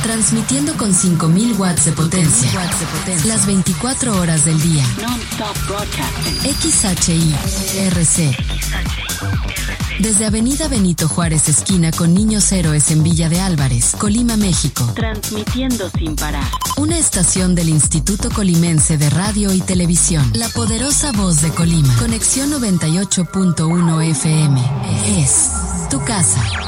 Transmitiendo con 5000 watts de potencia. Las 24 horas del día. Non-stop broadcasting. XHI-RC. Desde Avenida Benito Juárez, esquina con Niños Héroes en Villa de Álvarez, Colima, México. Transmitiendo sin parar. Una estación del Instituto Colimense de Radio y Televisión. La poderosa voz de Colima. Conexión 98.1 FM. Es tu casa.